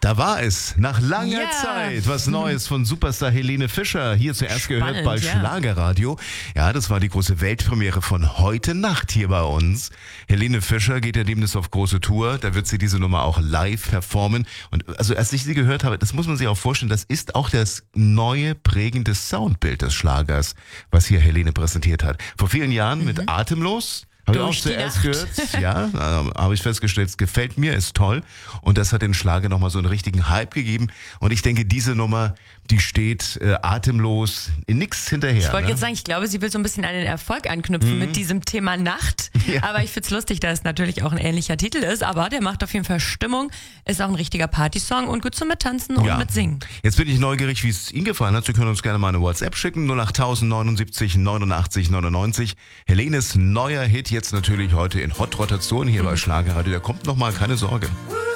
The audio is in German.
Da war es, nach langer Zeit, was Neues von Superstar Helene Fischer. Hier zuerst gehört bei Schlagerradio. Ja, das war die große Weltpremiere von heute Nacht hier bei uns. Helene Fischer geht ja demnächst auf große Tour. Da wird sie diese Nummer auch live performen. Und also als ich sie gehört habe, das muss man sich auch vorstellen, das ist auch das neue prägende Soundbild des Schlagers, was hier Helene präsentiert hat. Vor vielen Jahren mit Atemlos. Habe ich auch zuerst gehört, ja, habe ich festgestellt, es gefällt mir, ist toll. Und das hat den Schlager nochmal so einen richtigen Hype gegeben. Und ich denke, diese Nummer, die steht atemlos in nichts hinterher. Ich wollte jetzt sagen, ich glaube, sie will so ein bisschen an den Erfolg anknüpfen mit diesem Thema Nacht. Ja. Aber ich find's lustig, dass es natürlich auch ein ähnlicher Titel ist. Aber der macht auf jeden Fall Stimmung, ist auch ein richtiger Partysong und gut zum Mittanzen und mitsingen. Jetzt bin ich neugierig, wie es Ihnen gefallen hat. Sie können uns gerne mal eine WhatsApp schicken, 08000 79 89 99. Helenes neuer Hit jetzt natürlich heute in Hot Rotation hier bei Schlagerradio. Der kommt nochmal, keine Sorge.